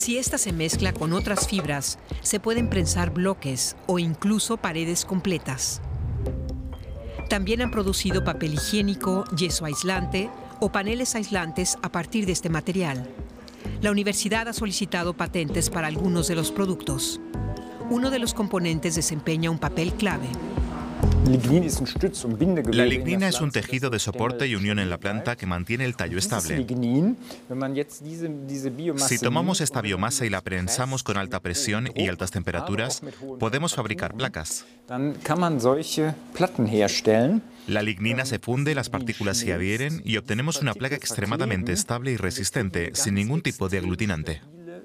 Si esta se mezcla con otras fibras, se pueden prensar bloques o incluso paredes completas. También han producido papel higiénico, yeso aislante o paneles aislantes a partir de este material. La universidad ha solicitado patentes para algunos de los productos. Uno de los componentes desempeña un papel clave. La lignina es un tejido de soporte y unión en la planta que mantiene el tallo estable. Si tomamos esta biomasa y la prensamos con alta presión y altas temperaturas, podemos fabricar placas. La lignina se funde, las partículas se adhieren y obtenemos una placa extremadamente estable y resistente, sin ningún tipo de aglutinante.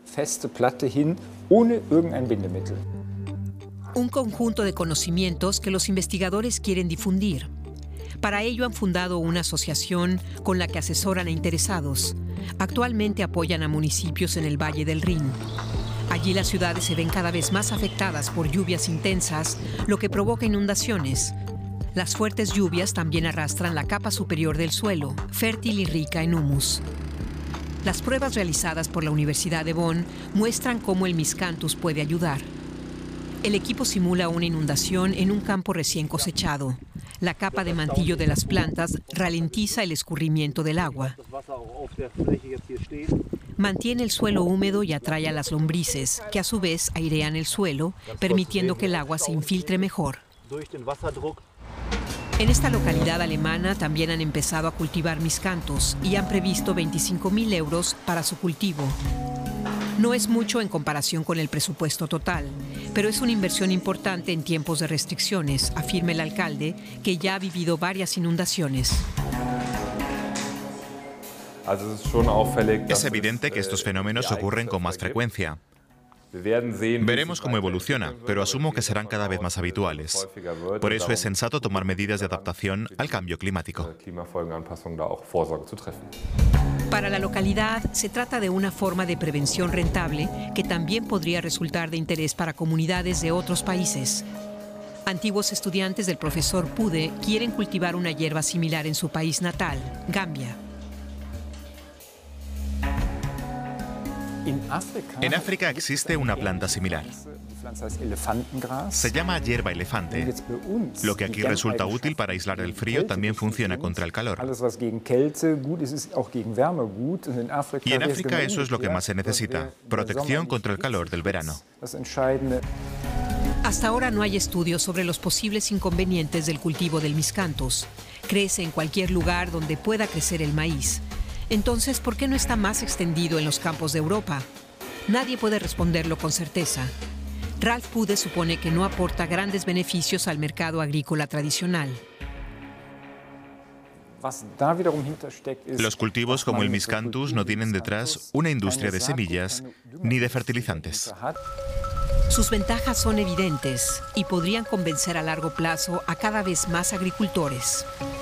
Un conjunto de conocimientos que los investigadores quieren difundir. Para ello han fundado una asociación con la que asesoran a interesados. Actualmente apoyan a municipios en el Valle del Rin. Allí las ciudades se ven cada vez más afectadas por lluvias intensas, lo que provoca inundaciones. Las fuertes lluvias también arrastran la capa superior del suelo, fértil y rica en humus. Las pruebas realizadas por la Universidad de Bonn muestran cómo el miscanthus puede ayudar. El equipo simula una inundación en un campo recién cosechado. La capa de mantillo de las plantas ralentiza el escurrimiento del agua. Mantiene el suelo húmedo y atrae a las lombrices, que a su vez airean el suelo, permitiendo que el agua se infiltre mejor. En esta localidad alemana también han empezado a cultivar miscanthus y han previsto 25.000 euros para su cultivo. No es mucho en comparación con el presupuesto total, pero es una inversión importante en tiempos de restricciones, afirma el alcalde, que ya ha vivido varias inundaciones. Es evidente que estos fenómenos ocurren con más frecuencia. Veremos cómo evoluciona, pero asumo que serán cada vez más habituales. Por eso es sensato tomar medidas de adaptación al cambio climático. Para la localidad, se trata de una forma de prevención rentable que también podría resultar de interés para comunidades de otros países. Antiguos estudiantes del profesor Pude quieren cultivar una hierba similar en su país natal, Gambia. En África existe una planta similar. Se llama hierba elefante. Lo que aquí resulta útil para aislar el frío también funciona contra el calor. Y en África eso es lo que más se necesita, protección contra el calor del verano. Hasta ahora no hay estudios sobre los posibles inconvenientes del cultivo del miscanthus. Crece en cualquier lugar donde pueda crecer el maíz. Entonces, ¿por qué no está más extendido en los campos de Europa? Nadie puede responderlo con certeza. Ralf Pude supone que no aporta grandes beneficios al mercado agrícola tradicional. Los cultivos como el miscanthus no tienen detrás una industria de semillas ni de fertilizantes. Sus ventajas son evidentes y podrían convencer a largo plazo a cada vez más agricultores.